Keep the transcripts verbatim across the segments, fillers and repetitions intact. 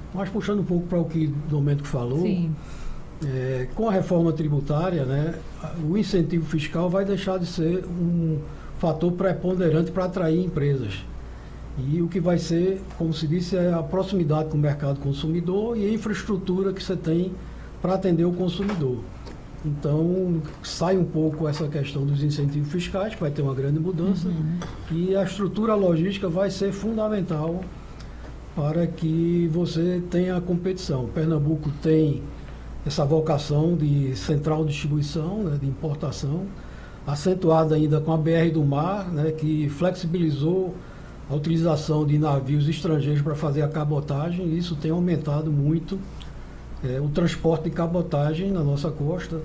Mas puxando um pouco para o que o Domênico falou, é, com a reforma tributária, né, o incentivo fiscal vai deixar de ser um fator preponderante para atrair empresas. E o que vai ser, como se disse, é a proximidade com o mercado consumidor e a infraestrutura que você tem para atender o consumidor. Então, sai um pouco essa questão dos incentivos fiscais, que vai ter uma grande mudança, uhum. e a estrutura logística vai ser fundamental para que você tenha competição. Pernambuco tem essa vocação de central de distribuição, né, de importação, acentuada ainda com a B R do Mar, né, que flexibilizou a utilização de navios estrangeiros para fazer a cabotagem, e isso tem aumentado muito é, o transporte de cabotagem na nossa costa.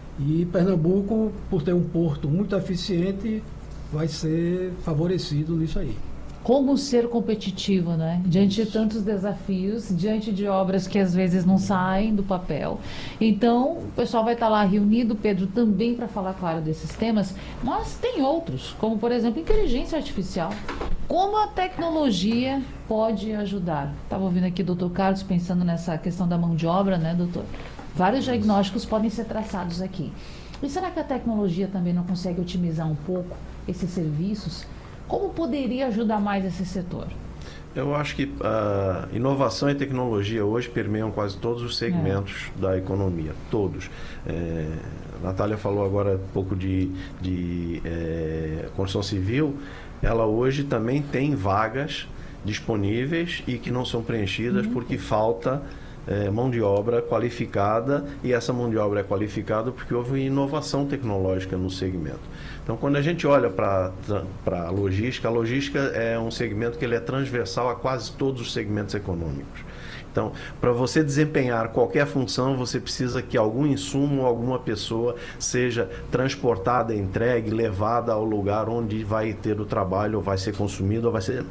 E Pernambuco, por ter um porto muito eficiente, vai ser favorecido nisso aí. Como ser competitivo, né? Diante de tantos desafios, diante de obras que às vezes não saem do papel. Então, o pessoal vai estar lá reunido, Pedro, também para falar, claro, desses temas, mas tem outros, como, por exemplo, inteligência artificial. Como a tecnologia pode ajudar? Estava ouvindo aqui o doutor Carlos pensando nessa questão da mão de obra, né, doutor? Vários diagnósticos podem ser traçados aqui. E será que a tecnologia também não consegue otimizar um pouco esses serviços? Como poderia ajudar mais esse setor? Eu acho que a inovação e tecnologia hoje permeiam quase todos os segmentos é. da economia, todos. É, a Natália falou agora um pouco de, de é, construção civil. Ela hoje também tem vagas disponíveis e que não são preenchidas uhum. porque falta é, mão de obra qualificada, e essa mão de obra é qualificada porque houve inovação tecnológica no segmento. Então, quando a gente olha para a logística, a logística é um segmento que ele é transversal a quase todos os segmentos econômicos. Então, para você desempenhar qualquer função, você precisa que algum insumo, alguma pessoa seja transportada, entregue, levada ao lugar onde vai ter o trabalho, ou vai ser consumido, ou vai ser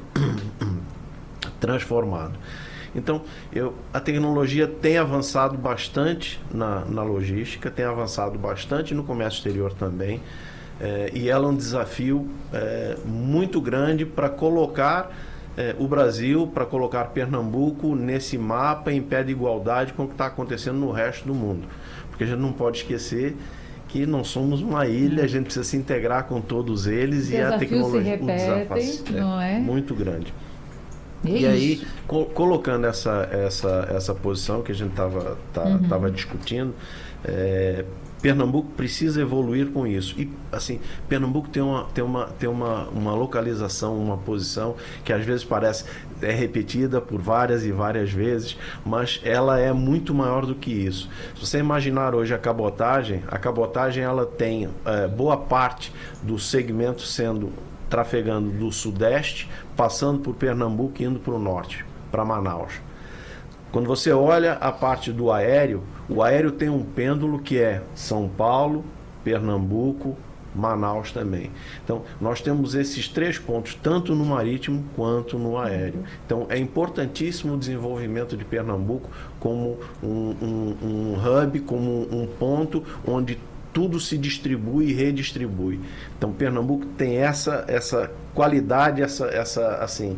transformado. Então, eu, a tecnologia tem avançado bastante na, na logística, tem avançado bastante no comércio exterior também. É, e ela é um desafio é, muito grande para colocar é, o Brasil, para colocar Pernambuco nesse mapa em pé de igualdade com o que está acontecendo no resto do mundo. Porque a gente não pode esquecer que não somos uma ilha, a gente precisa se integrar com todos eles. Desafios e a tecnologia se repetem, o desafio não é, é muito grande. É e aí, co colocando essa, essa, essa posição que a gente estava tá, uhum. discutindo, é, Pernambuco precisa evoluir com isso. E, assim, Pernambuco tem uma, tem uma, tem uma, uma localização, uma posição que às vezes parece é repetida por várias e várias vezes, mas ela é muito maior do que isso. Se você imaginar hoje a cabotagem, a cabotagem ela tem é, boa parte do segmento sendo trafegando do sudeste, passando por Pernambuco e indo para o norte, para Manaus. Quando você olha a parte do aéreo, o aéreo tem um pêndulo que é São Paulo, Pernambuco, Manaus também. Então, nós temos esses três pontos, tanto no marítimo quanto no aéreo. Então, é importantíssimo o desenvolvimento de Pernambuco como um, um, um hub, como um ponto onde tudo se distribui e redistribui. Então, Pernambuco tem essa, essa qualidade, essa, essa assim,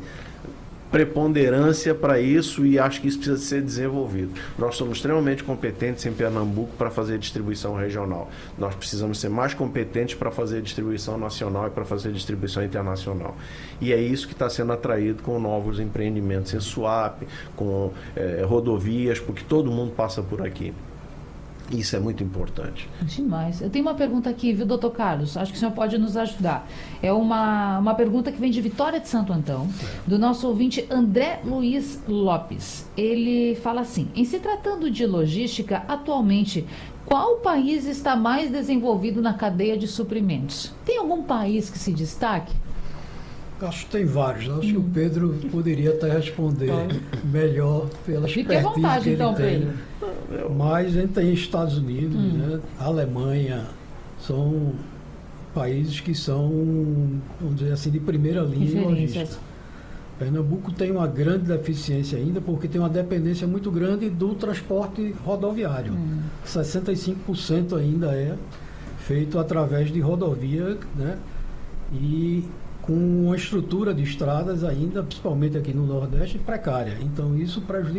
preponderância para isso, e acho que isso precisa ser desenvolvido. Nós somos extremamente competentes em Pernambuco para fazer distribuição regional. Nós precisamos ser mais competentes para fazer distribuição nacional e para fazer distribuição internacional. E é isso que está sendo atraído com novos empreendimentos em swap, com é, rodovias, porque todo mundo passa por aqui. Isso é muito importante. Demais. Eu tenho uma pergunta aqui, viu, doutor Carlos? Acho que o senhor pode nos ajudar. É uma, uma pergunta que vem de Vitória de Santo Antão, do nosso ouvinte André Luiz Lopes. Ele fala assim: em se tratando de logística, atualmente, qual país está mais desenvolvido na cadeia de suprimentos? Tem algum país que se destaque? Acho que tem vários. Acho hum. que o Pedro poderia até responder melhor pela Fique expertise à vontade, que ele então, tem. Pedro. Mas a gente tem Estados Unidos, hum. né? Alemanha, são países que são, vamos dizer assim, de primeira linha em logística. Pernambuco tem uma grande deficiência ainda, porque tem uma dependência muito grande do transporte rodoviário. Hum. sessenta e cinco por cento ainda é feito através de rodovia, né? E com uma estrutura de estradas ainda, principalmente aqui no Nordeste, precária. Então isso prejudica